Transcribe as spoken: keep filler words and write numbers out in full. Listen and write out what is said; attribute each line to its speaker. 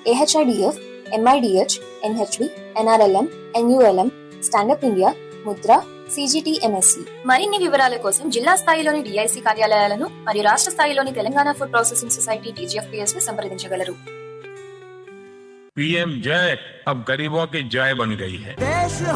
Speaker 1: AHIDF, MIDH, NHB, NRLM, NULM, stand up India, Mudra, CGTMSC. మరిన్ని వివరాల కోసం జిల్లా స్థాయిలోని డిఐసి కార్యాలయాలను మరియు రాష్ట్ర స్థాయిలోని Telangana food processing society TGFPS ను సంప్రదించగలరు.
Speaker 2: पीएम जय अब गरीबों की जय बन गई है.